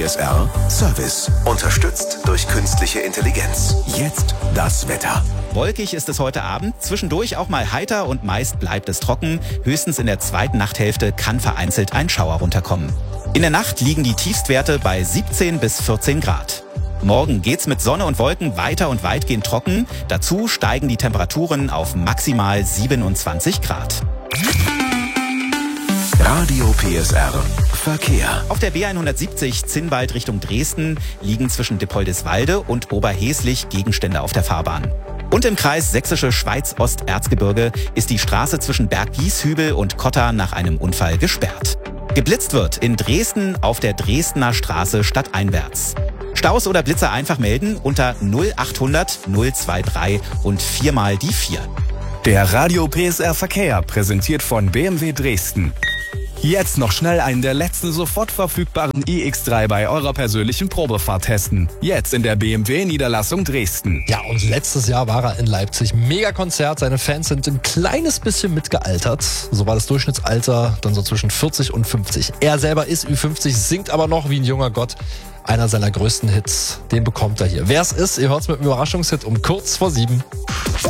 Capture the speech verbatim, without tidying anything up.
P S R Service. Unterstützt durch künstliche Intelligenz. Jetzt das Wetter. Wolkig ist es heute Abend, zwischendurch auch mal heiter und meist bleibt es trocken. Höchstens in der zweiten Nachthälfte kann vereinzelt ein Schauer runterkommen. In der Nacht liegen die Tiefstwerte bei siebzehn bis vierzehn Grad. Morgen geht's mit Sonne und Wolken weiter und weitgehend trocken. Dazu steigen die Temperaturen auf maximal siebenundzwanzig Grad. Radio P S R Verkehr. Auf der B hundertsiebzig Zinnwald Richtung Dresden liegen zwischen Dippoldiswalde und Oberheslich Gegenstände auf der Fahrbahn. Und im Kreis Sächsische Schweiz-Osterzgebirge ist die Straße zwischen Berggieshübel und Kotter nach einem Unfall gesperrt. Geblitzt wird in Dresden auf der Dresdner Straße stadteinwärts. Staus oder Blitzer einfach melden unter null achthundert null dreiundzwanzig und viermal die vier. Der Radio P S R Verkehr, präsentiert von B M W Dresden. Jetzt noch schnell einen der letzten sofort verfügbaren i X drei bei eurer persönlichen Probefahrt testen. Jetzt in der B M W-Niederlassung Dresden. Ja, und letztes Jahr war er in Leipzig. Mega Konzert, seine Fans sind ein kleines bisschen mitgealtert. So war das Durchschnittsalter dann so zwischen vierzig und fünfzig. Er selber ist Ü fünfzig, singt aber noch wie ein junger Gott. Einer seiner größten Hits, den bekommt er hier. Wer es ist, ihr hört es mit einem Überraschungshit um kurz vor sieben.